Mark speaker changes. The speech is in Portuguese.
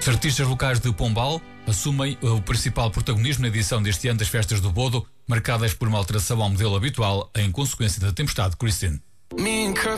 Speaker 1: Os artistas locais de Pombal assumem o principal protagonismo na edição deste ano das Festas do Bodo, marcadas por uma alteração ao modelo habitual em consequência da tempestade Christine.